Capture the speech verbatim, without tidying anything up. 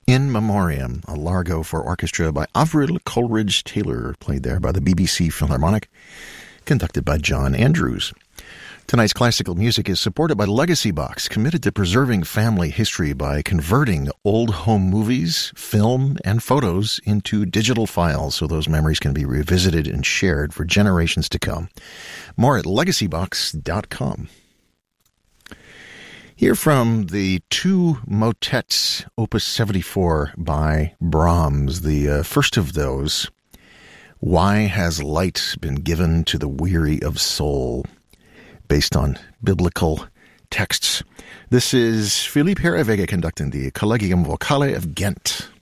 In Memoriam, a Largo for orchestra by Avril Coleridge Taylor, played there by the B B C Philharmonic, conducted by John Andrews. Tonight's classical music is supported by Legacy Box, committed to preserving family history by converting old home movies, film, and photos into digital files so those memories can be revisited and shared for generations to come. More at legacy box dot com. Here from the two motets, Opus seventy-four by Brahms, the uh, first of those, Why Has Light Been Given to the Weary of Soul? Based on biblical texts. This is Philippe Herreweghe conducting the Collegium Vocale of Ghent.